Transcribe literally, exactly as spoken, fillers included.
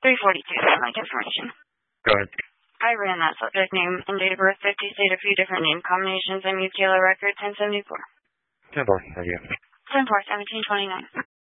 three forty-two, like information. Go ahead. I ran that subject name and date of birth, fifty, state a few different name combinations, and U T L A record ten seventy-four. ten four, thank you. ten four, seventeen twenty-nine.